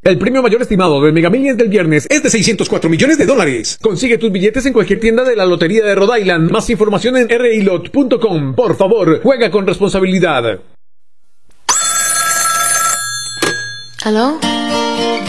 El premio mayor estimado del Mega Millions del viernes es de $604 millones. Consigue tus billetes en cualquier tienda de la Lotería de Rhode Island. Más información en rilot.com. Por favor, juega con responsabilidad. ¿Aló?